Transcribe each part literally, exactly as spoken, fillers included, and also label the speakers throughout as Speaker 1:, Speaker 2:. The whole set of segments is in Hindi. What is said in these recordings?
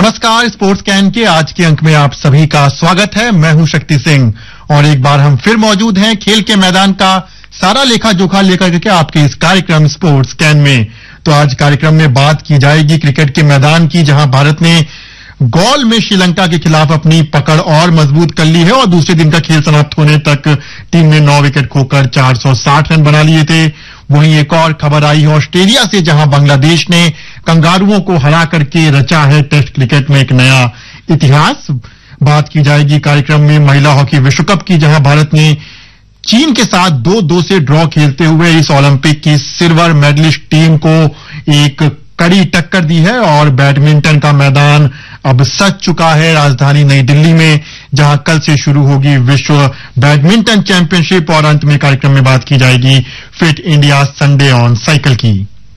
Speaker 1: नमस्कार, स्पोर्ट्स कैन के आज के अंक में आप सभी का स्वागत है। मैं हूं शक्ति सिंह और एक बार हम फिर मौजूद हैं खेल के मैदान का सारा लेखा जोखा लेकर के आपके इस कार्यक्रम स्पोर्ट्स कैन में। तो आज कार्यक्रम में बात की जाएगी क्रिकेट के मैदान की, जहां भारत ने गॉल में श्रीलंका के खिलाफ अपनी पकड़ और मजबूत कर ली है और दूसरे दिन का खेल समाप्त होने तक टीम ने नौ विकेट खोकर चार सौ साठ रन बना लिए थे। वहीं एक और खबर आई है ऑस्ट्रेलिया से, जहां बांग्लादेश ने कंगारुओं को हरा करके रचा है टेस्ट क्रिकेट में एक नया इतिहास। बात की जाएगी कार्यक्रम में महिला हॉकी विश्व कप की, जहां भारत ने चीन के साथ दो दो से ड्रॉ खेलते हुए इस ओलंपिक की सिल्वर मेडलिस्ट टीम को एक कड़ी टक्कर दी है। और बैडमिंटन का मैदान अब सज चुका है राजधानी नई दिल्ली में, जहां कल से शुरू होगी विश्व बैडमिंटन चैंपियनशिप। और अंत में कार्यक्रम में बात की जाएगी fit India Sunday on cycle की।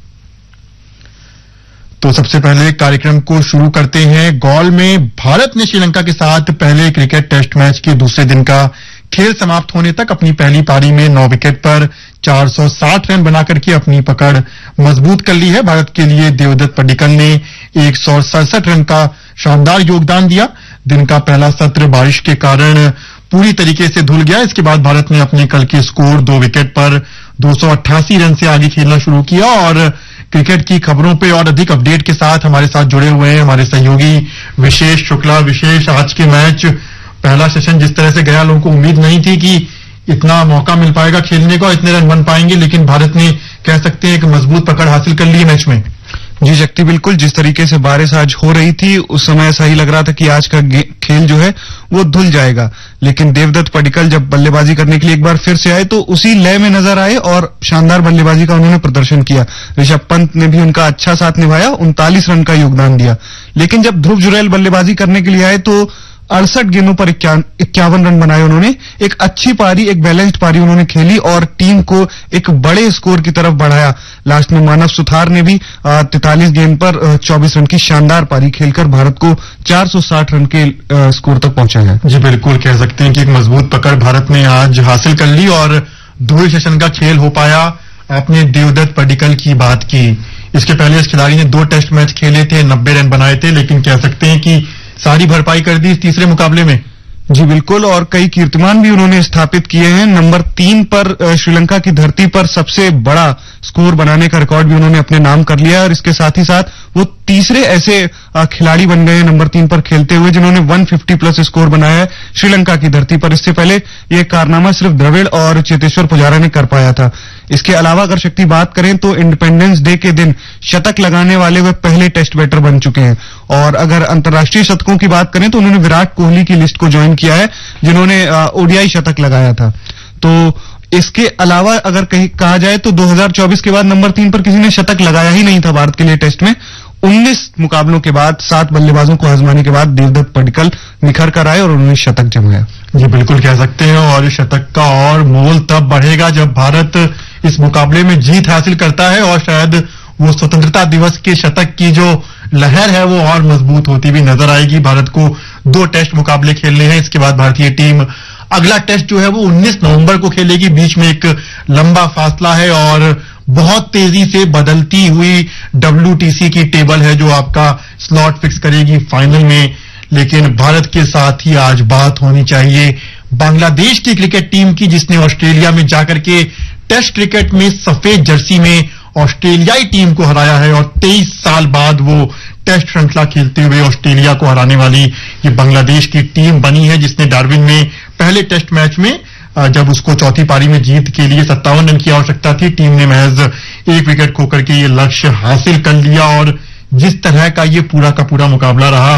Speaker 1: तो सबसे पहले कार्यक्रम को शुरू करते हैं गॉल में। भारत ने श्रीलंका के साथ पहले क्रिकेट टेस्ट मैच के दूसरे दिन का खेल समाप्त होने तक अपनी पहली पारी में नौ विकेट पर चार सौ साठ रन बनाकर के अपनी पकड़ मजबूत कर ली है। भारत के लिए देवदत्त पडिक्कल ने एक सौ सड़सठ रन का शानदार योगदान दिया। दिन का पहला सत्र बारिश के कारण पूरी तरीके से धुल गया। इसके बाद भारत ने अपने कल के स्कोर दो विकेट पर दो सौ अट्ठासी रन से आगे खेलना शुरू किया। और क्रिकेट की खबरों पे और अधिक अपडेट के साथ हमारे साथ जुड़े हुए हैं हमारे सहयोगी विशेष शुक्ला। विशेष, आज के मैच पहला सेशन जिस तरह से गया, लोगों को उम्मीद नहीं थी कि इतना मौका मिल पाएगा खेलने का, इतने रन बन पाएंगे, लेकिन भारत ने कह सकते हैं एक मजबूत पकड़ हासिल कर ली मैच में।
Speaker 2: जी शक्ति, बिल्कुल जिस तरीके से बारिश आज हो रही थी उस समय ऐसा ही लग रहा था कि आज का खेल जो है वो धुल जाएगा, लेकिन देवदत्त पडिक्कल जब बल्लेबाजी करने के लिए एक बार फिर से आए तो उसी लय में नजर आए और शानदार बल्लेबाजी का उन्होंने प्रदर्शन किया। ऋषभ पंत ने भी उनका अच्छा साथ निभाया, उनतालीस रन का योगदान दिया। लेकिन जब ध्रुव जुरैल बल्लेबाजी करने के लिए आए तो अड़सठ गेंदों पर इक्यावन रन बनाए उन्होंने। एक अच्छी पारी, एक बैलेंस्ड पारी उन्होंने खेली और टीम को एक बड़े स्कोर की तरफ बढ़ाया। लास्ट में मानव सुथार ने भी तैंतालीस गेंद पर चौबीस रन की शानदार पारी खेलकर भारत को चार सौ साठ रन के स्कोर तक पहुंचाया।
Speaker 1: जी बिल्कुल, कह सकते हैं कि एक मजबूत पकड़ भारत ने आज हासिल कर ली और दो ही सेशन का खेल हो पाया। आपने देवदत्त पडिक्कल की बात की, इसके पहले इस खिलाड़ी ने दो टेस्ट मैच खेले थे, नब्बे रन बनाए थे, लेकिन कह सकते हैं कि सारी भरपाई कर दी इस तीसरे मुकाबले में।
Speaker 2: जी बिल्कुल, और कई कीर्तिमान भी उन्होंने स्थापित किए हैं। नंबर तीन पर श्रीलंका की धरती पर सबसे बड़ा स्कोर बनाने का रिकॉर्ड भी उन्होंने अपने नाम कर लिया और इसके साथ ही साथ वो तीसरे ऐसे खिलाड़ी बन गए हैं नंबर तीन पर खेलते हुए जिन्होंने एक सौ पचास प्लस स्कोर बनाया है श्रीलंका की धरती पर। इससे पहले ये कारनामा सिर्फ द्रविड़ और चेतेश्वर पुजारा ने कर पाया था। इसके अलावा अगर शक्ति बात करें तो इंडिपेंडेंस डे के दिन शतक लगाने वाले वे पहले टेस्ट बैटर बन चुके हैं। और अगर अंतर्राष्ट्रीय शतकों की बात करें तो उन्होंने विराट कोहली की लिस्ट को ज्वाइन किया है जिन्होंने ओडीआई शतक लगाया था। तो इसके अलावा अगर कहीं कहा जाए तो दो हज़ार चौबीस के बाद नंबर तीन पर किसी ने शतक लगाया ही नहीं था भारत के लिए टेस्ट में। उन्नीस मुकाबलों के बाद सात बल्लेबाजों को आजमाने के बाद देवदत्त पडिक्कल निखर कर आए और उन्होंने शतक जमाया।
Speaker 1: जी बिल्कुल, कह सकते हैं और शतक का और मोल तब बढ़ेगा जब भारत इस मुकाबले में जीत हासिल करता है और शायद वो स्वतंत्रता दिवस के शतक की जो लहर है वो और मजबूत होती भी नजर आएगी। भारत को दो टेस्ट मुकाबले खेलने हैं, इसके बाद भारतीय टीम अगला टेस्ट जो है वो उन्नीस नवंबर को खेलेगी। बीच में एक लंबा फासला है और बहुत तेजी से बदलती हुई डब्ल्यूटीसी की टेबल है जो आपका स्लॉट फिक्स करेगी फाइनल में। लेकिन भारत के साथ ही आज बात होनी चाहिए बांग्लादेश की क्रिकेट टीम की, जिसने ऑस्ट्रेलिया में जाकर के टेस्ट क्रिकेट में सफेद जर्सी में ऑस्ट्रेलियाई टीम को हराया है और तेईस साल बाद वो टेस्ट श्रृंखला खेलते हुए ऑस्ट्रेलिया को हराने वाली ये बांग्लादेश की टीम बनी है, जिसने डार्विन में पहले टेस्ट मैच में जब उसको चौथी पारी में जीत के लिए सत्तावन रन की आवश्यकता थी, टीम ने महज एक विकेट खोकर के ये लक्ष्य हासिल कर लिया। और जिस तरह का ये पूरा का पूरा मुकाबला रहा,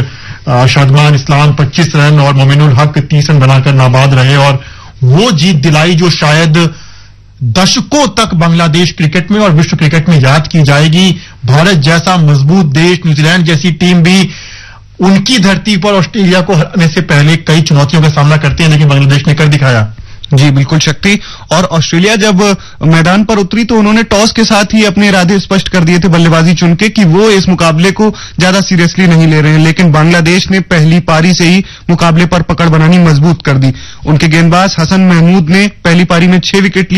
Speaker 1: आज शादमान इस्लाम पच्चीस रन और मोमिनुल हक तीस रन बनाकर नाबाद रहे और वो जीत दिलाई जो शायद दशकों तक बांग्लादेश क्रिकेट में और विश्व क्रिकेट में याद की जाएगी। भारत जैसा मजबूत देश, न्यूजीलैंड जैसी टीम भी उनकी धरती पर ऑस्ट्रेलिया को हराने से पहले कई चुनौतियों का सामना करते हैं, लेकिन बांग्लादेश ने कर दिखाया।
Speaker 2: जी बिल्कुल शक्ति, और ऑस्ट्रेलिया जब मैदान पर उतरी तो उन्होंने टॉस के साथ ही अपने इरादे स्पष्ट कर दिए थे बल्लेबाजी चुन के कि वो इस मुकाबले को ज्यादा सीरियसली नहीं ले रहे हैं। लेकिन बांग्लादेश ने पहली पारी से ही मुकाबले पर पकड़ बनानी मजबूत कर दी। उनके गेंदबाज हसन महमूद ने पहली पारी में छह विकेट लिए